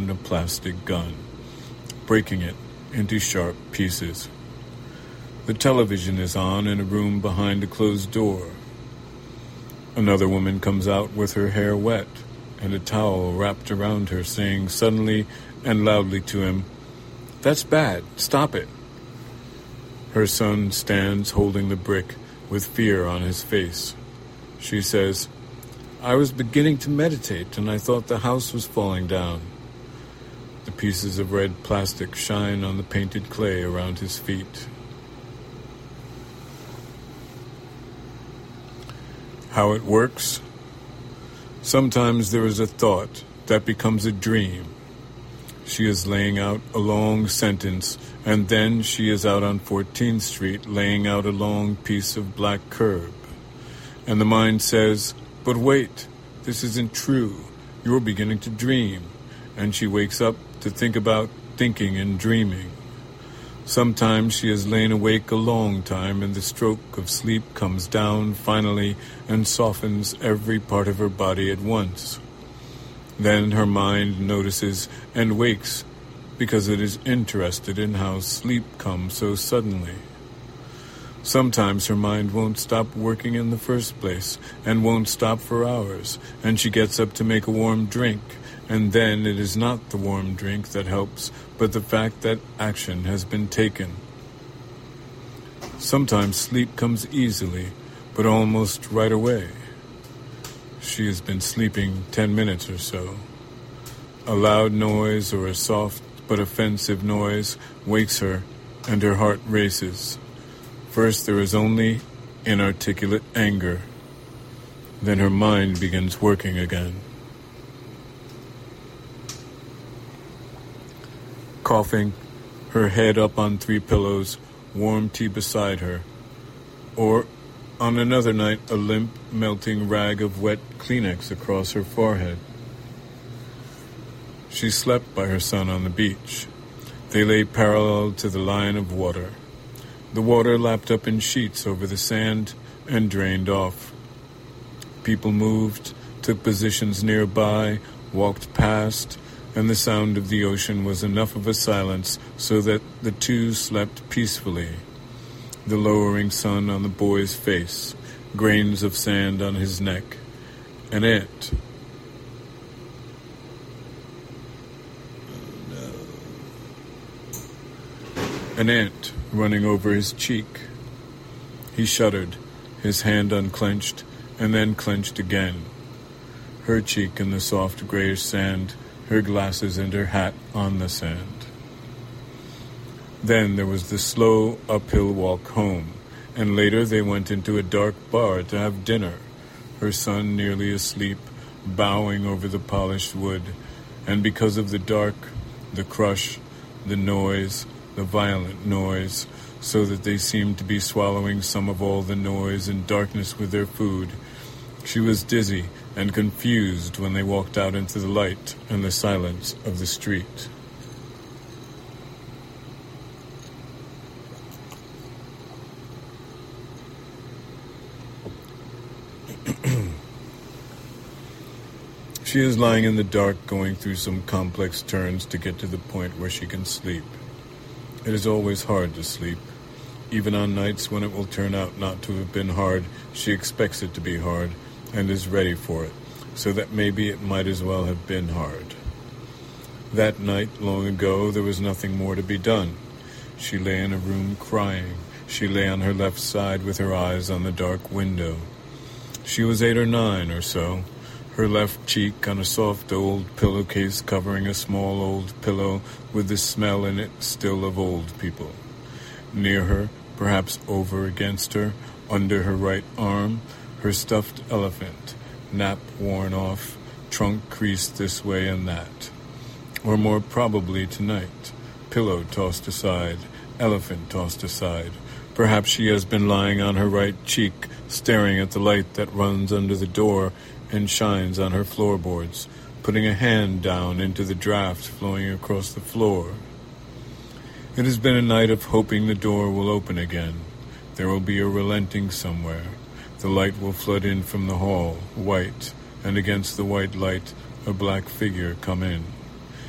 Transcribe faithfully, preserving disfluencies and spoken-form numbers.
on a plastic gun, breaking it into sharp pieces. The television is on in a room behind a closed door. Another woman comes out with her hair wet and a towel wrapped around her, saying suddenly and loudly to him, "That's bad. Stop it." Her son stands holding the brick with fear on his face. She says, "I was beginning to meditate and I thought the house was falling down." The pieces of red plastic shine on the painted clay around his feet. How it works? Sometimes there is a thought that becomes a dream. She is laying out a long sentence, and then she is out on fourteenth Street laying out a long piece of black curb. And the mind says, "But wait, this isn't true. You're beginning to dream." And she wakes up to think about thinking and dreaming. Sometimes she has lain awake a long time, and the stroke of sleep comes down finally and softens every part of her body at once. Then her mind notices and wakes because it is interested in how sleep comes so suddenly. Sometimes her mind won't stop working in the first place and won't stop for hours, and she gets up to make a warm drink, and then it is not the warm drink that helps, but the fact that action has been taken. Sometimes sleep comes easily, but almost right away. She has been sleeping ten minutes or so. A loud noise or a soft but offensive noise wakes her, and her heart races. First there is only inarticulate anger. Then her mind begins working again. Coughing, her head up on three pillows, warm tea beside her. Or, on another night, a limp, melting rag of wet Kleenex across her forehead. She slept by her son on the beach. They lay parallel to the line of water. The water lapped up in sheets over the sand and drained off. People moved, took positions nearby, walked past, and the sound of the ocean was enough of a silence so that the two slept peacefully. The lowering sun on the boy's face, grains of sand on his neck, an ant. Oh, no. An ant running over his cheek. He shuddered, his hand unclenched, and then clenched again. Her cheek in the soft grayish sand, her glasses and her hat on the sand. Then there was the slow uphill walk home, and later they went into a dark bar to have dinner, her son nearly asleep, bowing over the polished wood, and because of the dark, the crush, the noise, the violent noise, so that they seemed to be swallowing some of all the noise and darkness with their food. She was dizzy and confused when they walked out into the light and the silence of the street. She is lying in the dark, going through some complex turns to get to the point where she can sleep. It is always hard to sleep. Even on nights when it will turn out not to have been hard, she expects it to be hard and is ready for it, so that maybe it might as well have been hard. That night, long ago, there was nothing more to be done. She lay in a room crying. She lay on her left side with her eyes on the dark window. She was eight or nine or so, her left cheek on a soft old pillowcase covering a small old pillow with the smell in it still of old people. Near her, perhaps over against her, under her right arm, her stuffed elephant, nap worn off, trunk creased this way and that. Or more probably tonight, pillow tossed aside, elephant tossed aside. Perhaps she has been lying on her right cheek, staring at the light that runs under the door and shines on her floorboards, putting a hand down into the draft flowing across the floor. It has been a night of hoping the door will open again. There will be a relenting somewhere. The light will flood in from the hall, white, and against the white light, a black figure come in.